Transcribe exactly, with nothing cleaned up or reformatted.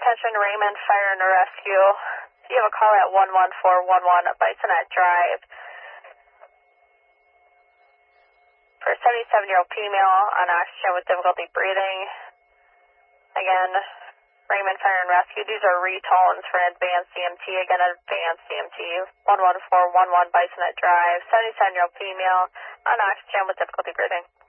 Attention Raymond Fire and Rescue. You have a call at one one four one one Bisonette Drive for a seventy-seven-year-old female on oxygen with difficulty breathing. Again, Raymond Fire and Rescue. These are retolls for an advanced C M T. Again, advanced C M T. one one four one one Bisonette Drive. seventy-seven-year-old female on oxygen with difficulty breathing.